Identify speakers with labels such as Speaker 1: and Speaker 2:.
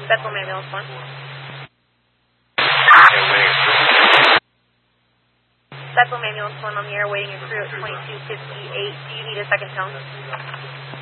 Speaker 1: Bethel Ambulance 1. Bethel Ambulance 1 on the air, waiting a crew at 2258. Do you need a second tone?